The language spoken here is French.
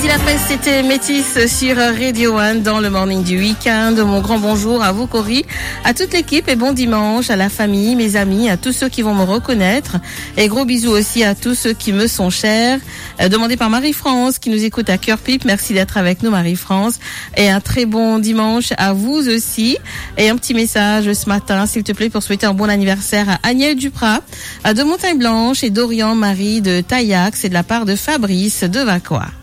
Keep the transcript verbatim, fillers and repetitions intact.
La fête, c'était Métis sur Radio One dans le morning du week-end. Mon grand bonjour à vous, Cory, à toute l'équipe et bon dimanche à la famille, mes amis, à tous ceux qui vont me reconnaître. Et gros bisous aussi à tous ceux qui me sont chers. Euh, demandé par Marie-France qui nous écoute à Cœur Pipe. Merci d'être avec nous, Marie-France. Et un très bon dimanche à vous aussi. Et un petit message ce matin, s'il te plaît, pour souhaiter un bon anniversaire à Agnès Duprat de Montagne Blanche et Dorian Marie de Taillac. C'est de la part de Fabrice de Vacois.